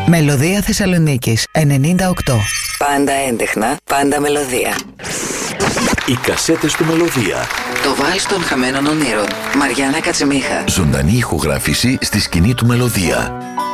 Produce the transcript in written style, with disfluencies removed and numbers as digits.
Μελωδία Θεσσαλονίκης 98. Πάντα έντεχνα, πάντα μελωδία. Οι κασέτες του Μελωδία. Το βάλς των χαμένων ονείρων. Μαριάννα Κατσιμίχα. Ζωντανή ηχογράφηση στη σκηνή του Μελωδία.